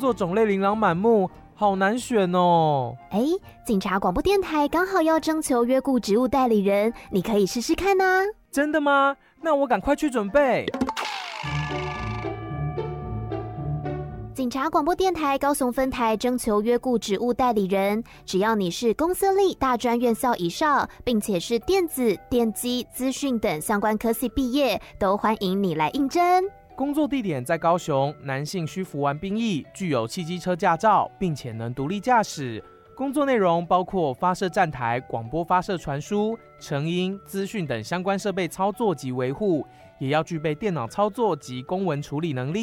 作种类琳琅满目，好难选哦。 警察广播电台刚好要征求约雇职务代理人，你可以试试看啊。 真的吗？那我赶快去准备。 警察广播电台高雄分台征求约雇职务代理人，只要你是公私立大专院校以上，并且是电子、电机、资讯等相关科系毕业，都欢迎你来应征。 工作地点在高雄，男性需服完兵役，具有汽机车驾照，并且能独立驾驶。工作内容包括发射站台、广播发射传输、成音、资讯等相关设备操作及维护，也要具备电脑操作及公文处理能力。